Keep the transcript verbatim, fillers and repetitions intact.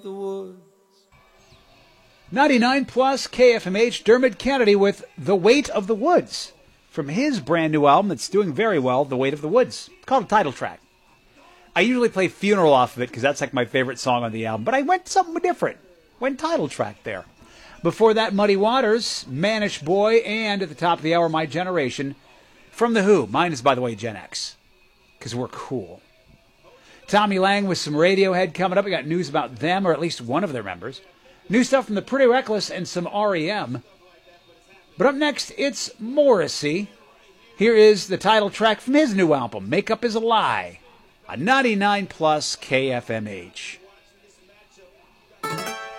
The woods. ninety-nine plus K F M H, Dermot Kennedy with The Weight of the Woods from his brand new album that's doing very well, The Weight of the Woods. It's called a title track. I usually play Funeral off of it because that's like my favorite song on the album, but I went something different. Went title track there. Before that, Muddy Waters, Mannish Boy, and at the top of the hour, My Generation from The Who. Mine is, by the way, Gen X because we're cool. Tommy Lang with some Radiohead coming up. We got news about them, or at least one of their members. New stuff from the Pretty Reckless and some R E M. But up next, it's Morrissey. Here is the title track from his new album, Make Up Is a Lie, on ninety-nine plus K F M H.